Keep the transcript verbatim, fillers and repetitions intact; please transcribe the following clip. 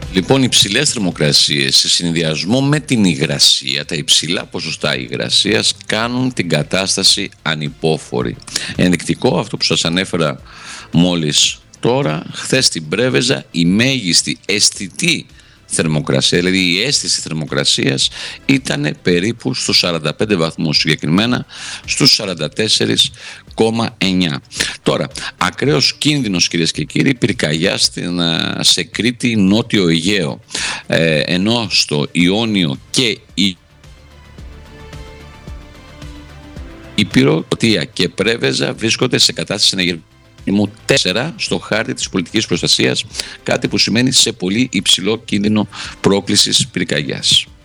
Λοιπόν, οι υψηλές θερμοκρασίες σε συνδυασμό με την υγρασία, τα υψηλά ποσοστά υγρασίας κάνουν την κατάσταση ανυπόφορη. Ενδεικτικό αυτό που σας ανέφερα μόλις τώρα, χθες στην Πρέβεζα η μέγιστη αισθητή θερμοκρασία, δηλαδή η αίσθηση θερμοκρασίας ήταν περίπου στους σαράντα πέντε βαθμούς, συγκεκριμένα στους σαράντα τέσσερα κόμμα εννιά. Τώρα, ακραίος κίνδυνος, κυρίες και κύριοι, πυρκαγιά στην, σε Κρήτη, Νότιο Αιγαίο, ε, ενώ στο Ιόνιο και η Ήπειρο, Τία και Πρέβεζα βρίσκονται σε κατάσταση ενεργειακού τέσσερα στο χάρτη της πολιτικής προστασίας, κάτι που σημαίνει σε πολύ υψηλό κίνδυνο πρόκλησης πυρκαγιάς.